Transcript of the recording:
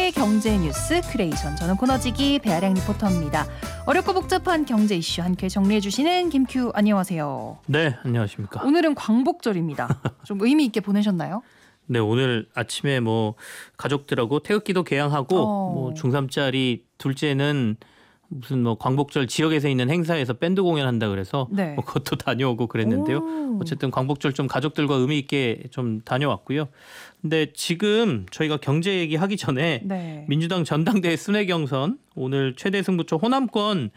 김큐의 경제 뉴스 크레이션. 저는 코너지기 배아량 리포터입니다. 어렵고 복잡한 경제 이슈 함께 정리해 주시는 김큐, 안녕하세요. 네, 안녕하십니까. 오늘은 광복절입니다. 좀 의미 있게 보내셨나요? 네, 오늘 아침에 가족들하고 태극기도 개양하고 중3짜리 둘째는 무슨 광복절 지역에서 있는 행사에서 밴드 공연한다 그래서 네. 그것도 다녀오고 그랬는데요. 어쨌든 광복절 좀 가족들과 의미 있게 좀 다녀왔고요. 근데 지금 저희가 경제 얘기하기 전에 네. 민주당 전당대회 순회 경선 오늘 최대 승부처 호남권